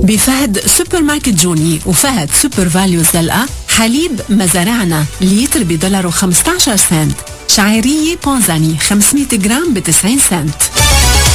بفهد سوبر ماركت جوني وفهد سوبر فاليو الزلقة حليب مزارعنا لتر $1.15. شعيرية بونزاني 500 جرام ب90 سنت.